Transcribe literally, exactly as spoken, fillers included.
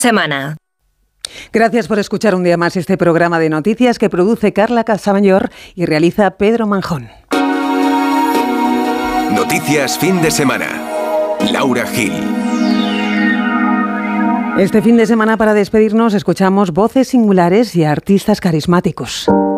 Semana. Gracias por escuchar un día más este programa de noticias que produce Carla Casamayor y realiza Pedro Manjón. Noticias fin de semana. Laura Gil. Este fin de semana, para despedirnos, escuchamos voces singulares y artistas carismáticos.